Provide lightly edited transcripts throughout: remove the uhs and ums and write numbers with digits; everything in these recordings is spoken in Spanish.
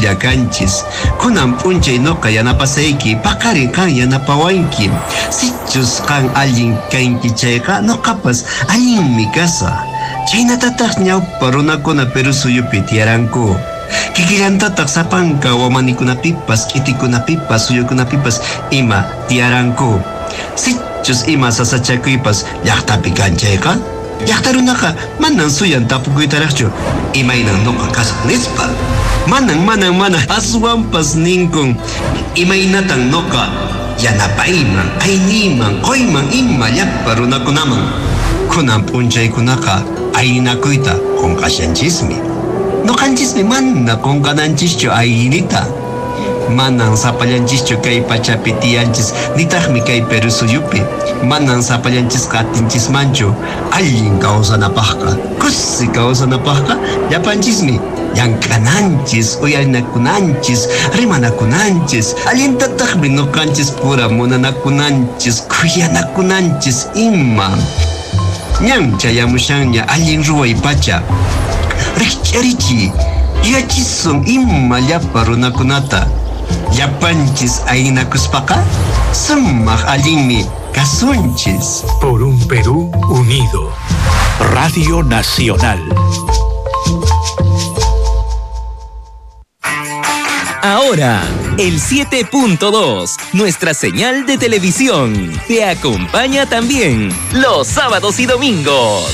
puklla kanchis. Kunan p'unchay noqa yanapasayki, paqarin kan yanapawanki. Sichus kan allin kanki chayqa, noqapas allinmi kasa. Chaynatataq ñawpa runakuna Perú suyupi tiyaranku. Kikillantataq sapanka wamanikunapipas, k'itikunapipas, suyukunapipas ima tiyaranku. Sichus ima sasachakuypas llaqtapi kanchayqa, llaqta runaqa manan suyan tapukuytaraqchu imaynan noqa kasaq nispa. Manan aswanpas ninkun imaynatan noqa yanapayman, ayniman, qoyman ima llaqpa runakunaman. Kunan p'unchaykunaqa aynakuyta qunqashanchismi. Noqanchismi mana qunqananchischu aynita. Manan sapallanchischu kay pachapi tiyanchis, nitaqmi kay Perú suyupi. Manan sapallanchisqa atinchis-manchu allin kawsanapaqqa, kusi kawsanapaqqa llapanchismi llamk'ananchis, uyanakunanchis, rimanakunanchis. Allintataqmi nuqanchis pura munanakunanchis, kuyanakunanchis ima. Ñan chayamushanña allin ruway pacha. Rikch'arichiy, yachisun ima llapa runakunata. Llapanchis aynakuspaqa, sumaq allinmi kasunchis. Por un Perú unido. Radio Nacional. Ahora, el 7.2, nuestra señal de televisión, te acompaña también los sábados y domingos.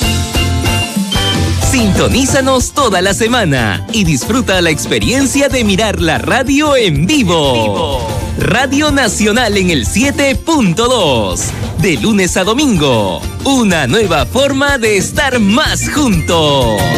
Sintonízanos toda la semana y disfruta la experiencia de mirar la radio en vivo. Radio Nacional en el 7.2. De lunes a domingo, una nueva forma de estar más juntos.